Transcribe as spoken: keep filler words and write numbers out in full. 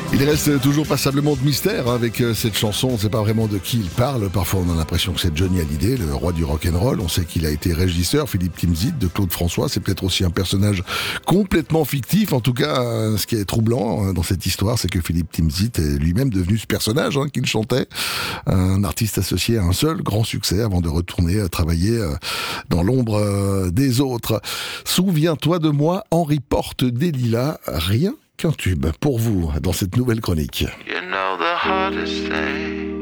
Il reste toujours passablement de mystère avec cette chanson. On ne sait pas vraiment de qui il parle. Parfois, on a l'impression que c'est Johnny Hallyday, le roi du rock'n'roll. On sait qu'il a été régisseur, Philippe Timsit, de Claude François. C'est peut-être aussi un personnage complètement fictif. En tout cas, ce qui est troublant dans cette histoire, c'est que Philippe Timsit est lui-même devenu ce personnage hein, qu'il chantait. Un artiste associé à un seul grand succès avant de retourner travailler dans l'ombre des autres. Souviens-toi de moi, Henri Porte des Lilas. Rien qu'un tube pour vous dans cette nouvelle chronique. You know the hardest thing